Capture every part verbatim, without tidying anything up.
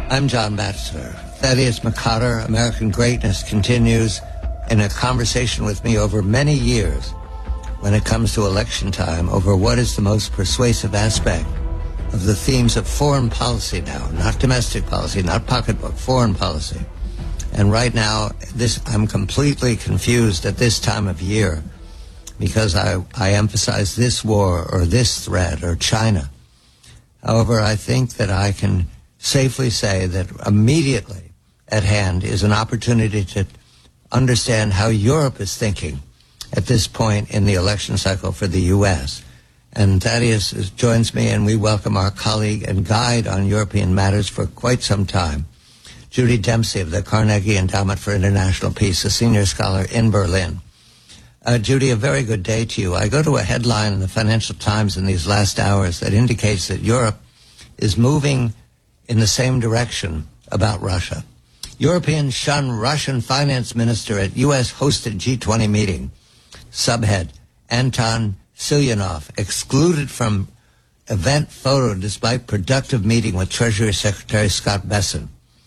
I'm John Batchelor. Thaddeus McCotter, American Greatness, continues in a conversation with me over many years when it comes to election time over what is the most persuasive aspect of the themes of foreign policy now, not domestic policy, not pocketbook, foreign policy. And right now, this I'm completely confused at this time of year because I, I emphasize this war or this threat or China. However, I think that I can safely say that immediately at hand is an opportunity to understand how Europe is thinking at this point in the election cycle for the U S. And Thaddeus is, joins me, and we welcome our colleague and guide on European matters for quite some time, Judy Dempsey of the Carnegie Endowment for International Peace, a senior scholar in Berlin. Uh, Judy, a very good day to you. I go to a headline in the Financial Times in these last hours that indicates that Europe is moving in the same direction about Russia. Europeans shun Russian finance minister at U S-hosted G twenty meeting. Subhead, Anton Silyanov excluded from event photo despite productive meeting with Treasury Secretary Scott Bessent.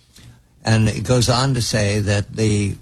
And it goes on to say that the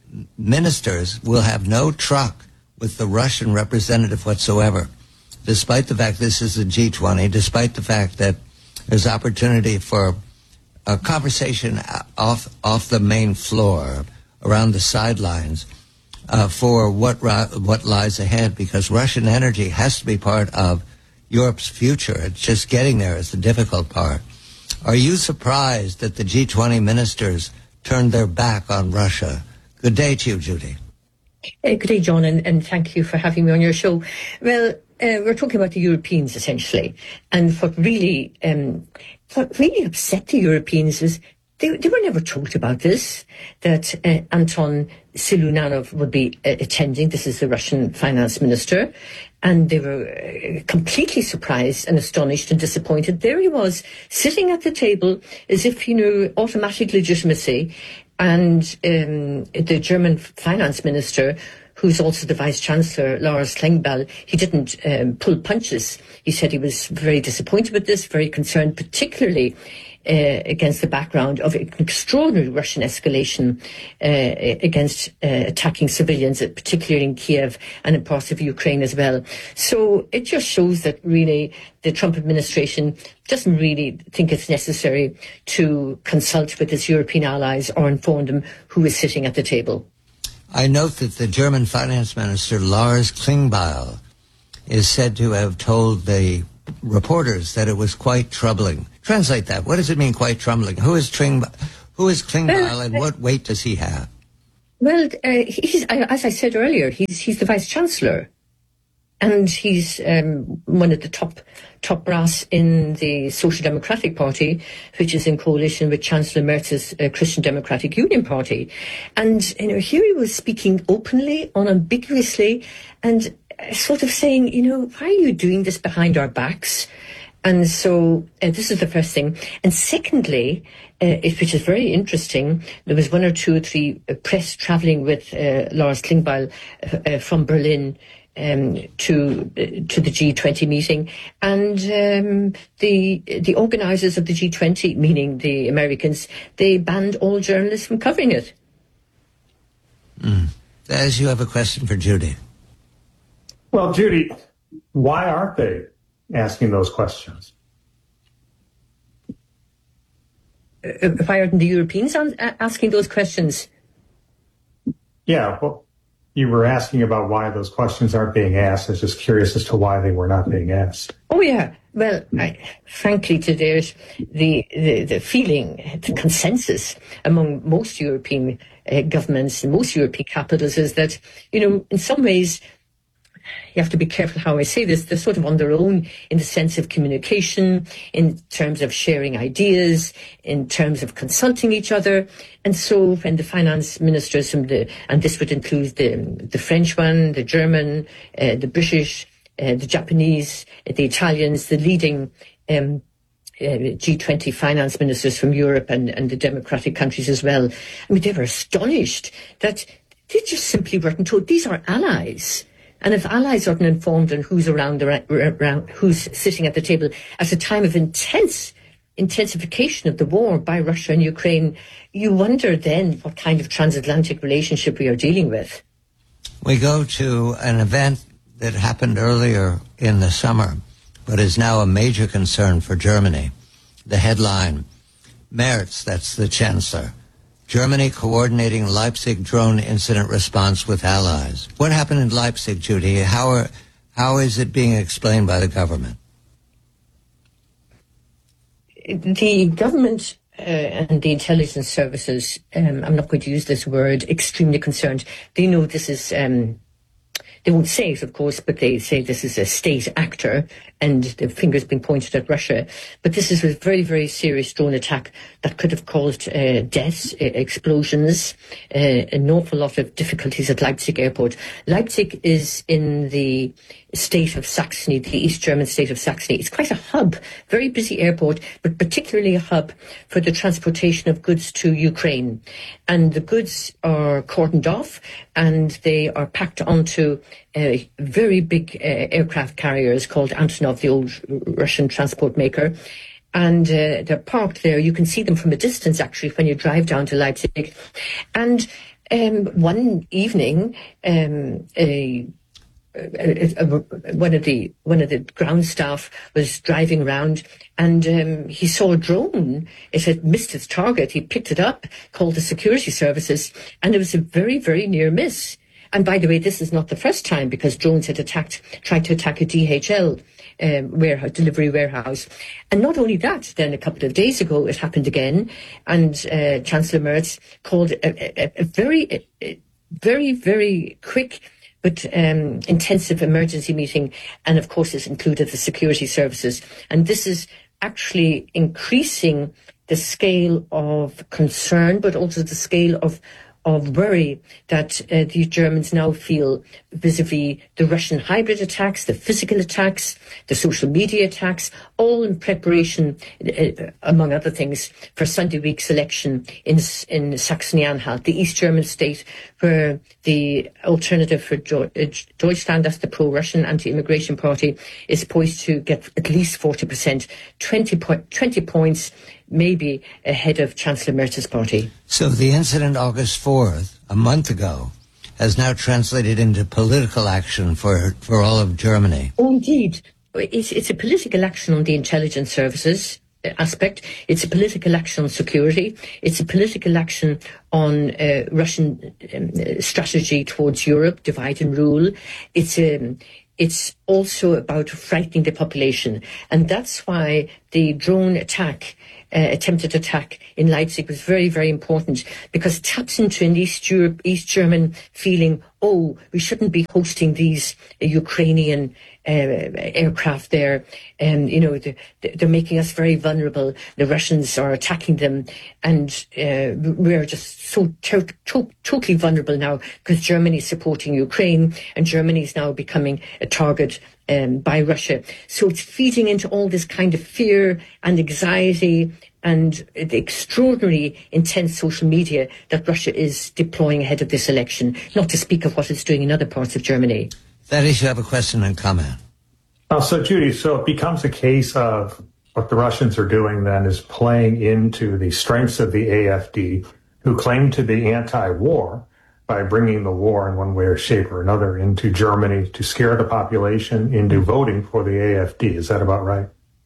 ministers will have no truck with the Russian representative whatsoever, despite the fact this is the G twenty, despite the fact that there's opportunity for a conversation off off the main floor, around the sidelines, uh, for what what lies ahead, because Russian energy has to be part of Europe's future. It's just getting there is the difficult part. Are you surprised that the G twenty ministers turned their back on Russia? Good day to you, Judy. Uh, good day, John, and, and thank you for having me on your show. Well, uh, we're talking about the Europeans, essentially, and what really, um, what really upset the Europeans is they, they were never told about this, that uh, Anton Silyanov would be uh, attending. This is the Russian finance minister. And they were uh, completely surprised and astonished and disappointed. There he was, sitting at the table as if, you know, automatic legitimacy. And um, the German finance minister, who's also the vice-chancellor, Lars Klingbeil, he didn't um, pull punches. He said he was very disappointed with this, very concerned, particularly Uh, against the background of an extraordinary Russian escalation uh, against uh, attacking civilians, particularly in Kiev and in parts of Ukraine as well. So it just shows that really the Trump administration doesn't really think it's necessary to consult with its European allies or inform them who is sitting at the table. I note that the German finance minister, Lars Klingbeil, is said to have told the reporters that it was quite troubling. Translate that. What does it mean, quite troubling? Who is Tring, who is Klingbeil, and what weight does he have? Well, uh, he's, as I said earlier, he's he's the vice chancellor, and he's um, one of the top top brass in the Social Democratic Party, which is in coalition with Chancellor Merz's uh, Christian Democratic Union Party. And you know, here he was speaking openly, unambiguously, and sort of saying, you know, why are you doing this behind our backs? And so uh, this is the first thing. And secondly, uh, it, which is very interesting, there was one or two or three uh, press travelling with uh, Lars Klingbeil uh, uh, from Berlin um, to uh, to the G twenty meeting. And um, the the organisers of the G twenty, meaning the Americans, they banned all journalists from covering it. Mm. As you have a question for Judy. Well, Judy, why aren't they asking those questions? Uh, why aren't the Europeans on, uh, asking those questions? Yeah, well, you were asking about why those questions aren't being asked. I was just curious as to why they were not being asked. Oh, yeah. Well, I, frankly, there's the, the, the feeling, the consensus among most European uh, governments and most European capitals is that, you know, in some ways, you have to be careful how I say this, they're sort of on their own in the sense of communication, in terms of sharing ideas, in terms of consulting each other. And so when the finance ministers from the, and this would include the, the French one, the German, uh, the British, uh, the Japanese, uh, the Italians, the leading um, uh, G twenty finance ministers from Europe and, and the democratic countries as well, I mean, they were astonished that they just simply weren't told these are allies. And if allies aren't informed on who's around, the, around, who's sitting at the table at a time of intense intensification of the war by Russia and Ukraine, you wonder then what kind of transatlantic relationship we are dealing with. We go to an event that happened earlier in the summer, but is now a major concern for Germany. The headline, Merz, that's the Chancellor, Germany coordinating Leipzig drone incident response with allies. What happened in Leipzig, Judy? How are, how is it being explained by the government? The government uh, and the intelligence services, um, I'm not going to use this word, extremely concerned. They know this is... Um, They won't say it, of course, but they say this is a state actor and the finger's being pointed at Russia. But this is a very, very serious drone attack that could have caused uh, deaths, uh, explosions, uh, an awful lot of difficulties at Leipzig airport. Leipzig is in the state of Saxony, the East German state of Saxony. It's quite a hub, very busy airport, but particularly a hub for the transportation of goods to Ukraine. And the goods are cordoned off and they are packed onto uh, very big uh, aircraft carriers called Antonov, the old Russian transport maker. And uh, they're parked there. You can see them from a distance, actually, when you drive down to Leipzig. And um, one evening, um, a Uh, uh, one of the one of the ground staff was driving around and um, he saw a drone. It had missed its target. He picked it up, called the security services, and it was a very, very near miss. And by the way, this is not the first time, because drones had attacked, tried to attack a D H L um, warehouse, delivery warehouse. And not only that, then a couple of days ago it happened again, and uh, Chancellor Merz called a, a, a very, a, very, very quick but um, intensive emergency meeting, and of course this included the security services. And this is actually increasing the scale of concern, but also the scale of of worry that uh, the Germans now feel vis-a-vis the Russian hybrid attacks, the physical attacks, the social media attacks, all in preparation, uh, among other things, for Sunday week's election in in Saxony-Anhalt, the East German state where the alternative for Deutschland, that's the pro-Russian anti-immigration party, is poised to get at least forty percent, twenty, po- twenty points, maybe ahead of Chancellor Merz's party. So the incident August fourth, a month ago, has now translated into political action for for all of Germany. Oh, indeed. It's, it's a political action on the intelligence services aspect. It's a political action on security. It's a political action on uh, Russian um, strategy towards Europe, divide and rule. It's a... It's also about frightening the population. And that's why the drone attack, uh, attempted attack in Leipzig was very, very important, because it taps into an East Europe, East German feeling, oh, we shouldn't be hosting these uh, Ukrainian uh, aircraft there. And, you know, they're, they're making us very vulnerable. The Russians are attacking them. And uh, we're just so to- to- totally vulnerable now, because Germany is supporting Ukraine and Germany is now becoming a target um, by Russia. So it's feeding into all this kind of fear and anxiety and the extraordinary intense social media that Russia is deploying ahead of this election, not to speak of what it's doing in other parts of Germany. Thaddeus, you have a question and comment. Uh, so, Judy, so it becomes a case of what the Russians are doing then is playing into the strengths of the A F D, who claim to be anti-war, by bringing the war in one way or shape or another into Germany to scare the population into voting for the A F D. Is that about right?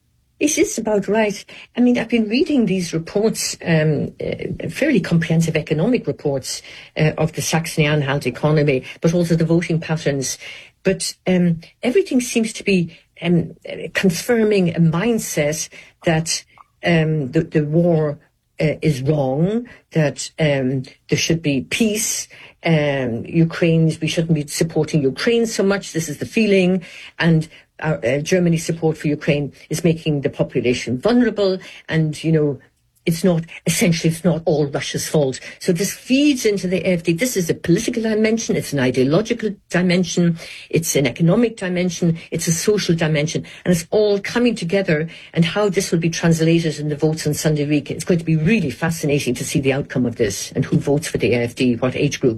It is about right. I mean, I've been reading these reports, um, uh, fairly comprehensive economic reports uh, of the Saxony-Anhalt economy, but also the voting patterns. But um, everything seems to be um, confirming a mindset that um, the, the war uh, is wrong, that um, there should be peace. Um, Ukraine's, we shouldn't be supporting Ukraine so much. This is the feeling. And Our, uh, Germany's support for Ukraine is making the population vulnerable, and, you know, it's not, essentially, it's not all Russia's fault. So this feeds into the A F D. This is a political dimension, it's an ideological dimension, it's an economic dimension, it's a social dimension, and it's all coming together. And how this will be translated in the votes on Sunday week, it's going to be really fascinating to see the outcome of this and who votes for the A F D, what age group.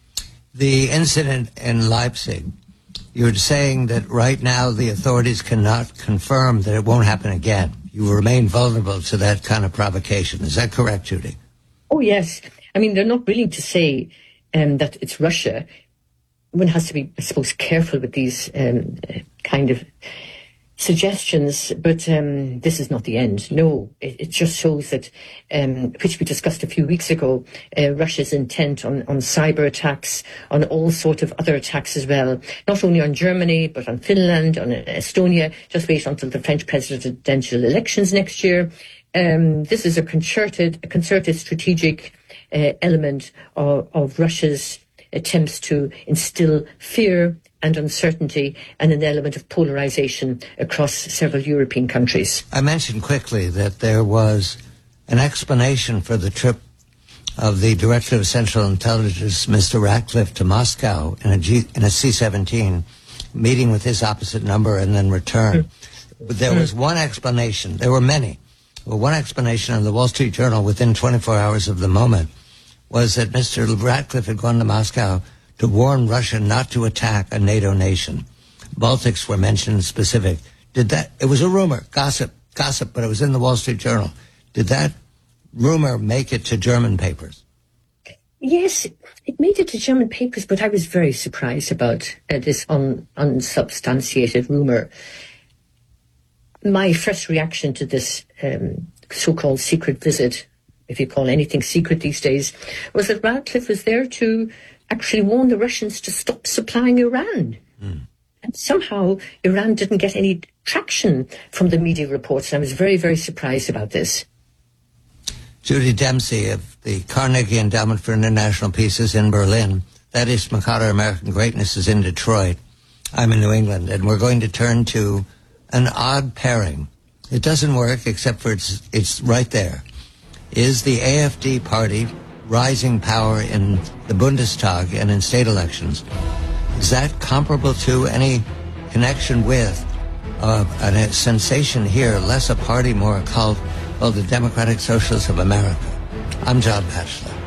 The incident in Leipzig, you're saying that right now the authorities cannot confirm that it won't happen again. you remain vulnerable to that kind of provocation. Is that correct, Judy? Oh, yes. I mean, they're not willing to say um, that it's Russia. One has to be, I suppose, careful with these um, kind of suggestions, but um, this is not the end. No, it, it just shows that, um, which we discussed a few weeks ago, uh, Russia's intent on, on cyber attacks, on all sorts of other attacks as well, not only on Germany, but on Finland, on Estonia. Just wait until the French presidential elections next year. Um, this is a concerted, a concerted strategic uh, element of, of Russia's attempts to instill fear and uncertainty and an element of polarization across several European countries. I mentioned quickly that there was an explanation for the trip of the Director of Central Intelligence, Mister Ratcliffe, to Moscow in a, G, in a C seventeen, meeting with his opposite number and then return. Mm. But there mm. was one explanation. There were many. Well, one explanation in the Wall Street Journal within twenty-four hours of the moment was that Mister Ratcliffe had gone to Moscow to warn Russia not to attack a NATO nation. Baltics were mentioned specific. Did that, it was a rumor, gossip, gossip, but it was in the Wall Street Journal. Did that rumor make it to German papers? Yes, it made it to German papers, but I was very surprised about uh, this un, unsubstantiated rumor. My first reaction to this um, so-called secret visit, if you call anything secret these days, was that Ratcliffe was there to actually warn the Russians to stop supplying Iran. Mm. And somehow Iran didn't get any traction from the media reports. And I was very, very surprised about this. Judy Dempsey of the Carnegie Endowment for International Peace is in Berlin. Thaddeus McCotter, American Greatness, is in Detroit. I'm in New England, and we're going to turn to an odd pairing. It doesn't work, except for it's, it's right there. Is the A F D party rising power in the Bundestag and in state elections? Is that comparable to any connection with uh, a sensation here, less a party, more a cult, called the Democratic Socialists of America? I'm John Batchelor.